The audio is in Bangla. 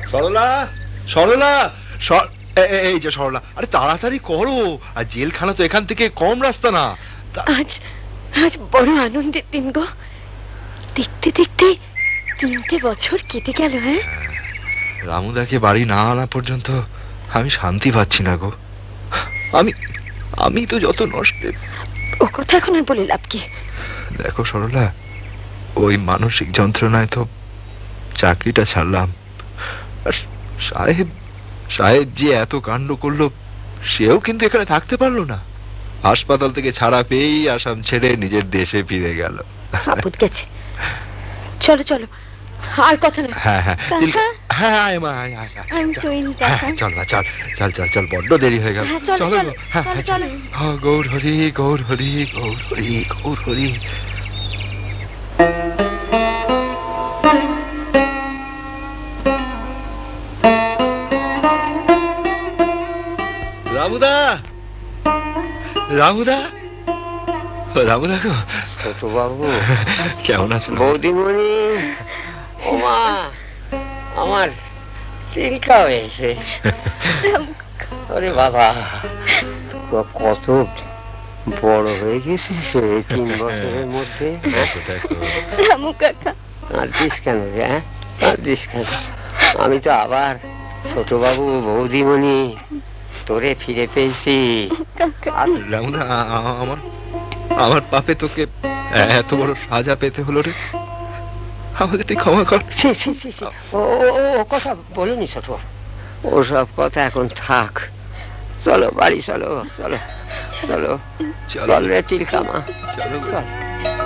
সরলা, সরলা, এই যে সরলা, আরে তাড়াতাড়ি করো, আর জেলখানা তো এখান থেকে কম রাস্তা না। আজ আজ বড় আনন্দের দিন গো, দেখতে দেখতে 3টে বছর কেটে গেল। হ্যাঁ, রামুদাকে বাড়ি না আনা পর্যন্ত আমি শান্তি পাচ্ছি না গো। আমি আমি তো যত নষ্টের। ও কথা এখন আর বলে লাভ কি? দেখো সরলা, ওই মানসিক যন্ত্রণায় তো চাকরিটা ছাড়লাম। আর সাহেব সাহেব যে এত কাণ্ড করলো, সেও কিন্তু এখানে থাকতে পারলো না। হাসপাতাল থেকে ছাড়া পেয়েই আসাম ছেড়ে নিজের দেশে ফিরে গেল। আপদ গেছে। চলো চলো, আর কথা না। হ্যাঁ হ্যাঁ চল না, চল চল চল চল, বড্ড দেরি হয়ে গেল। চলো। গৌর হরি, গৌর হরি, গৌর হরি, গৌর হরি। রামুদা, রামুদা, রামুদা গো। ছোট বাবু কেমন আছো? বৌদিমণি, ওমা, আমার তিলকা হয়েছে। আরে বাবা, কত বড় হয়ে গেছিস 3 বছরের মধ্যে। রামু কাকা, কাঁদছিস কেন রে? হ্যাঁ, কাঁদছিস কেন? আমি তো আবার ছোট বাবু, বৌদিমণি, তোরে ফিরে পেয়েছি। রামুদা, আমার পাপে তোকে এত বড় সাজা পেতে হলো রে। আমাকে তুই ক্ষমা কর। ও কথা বলিনি ছোট, ওসব কথা এখন থাক। চলো বাড়ি, চলো চলো চলো চল রে তিলকামা, চলো চল।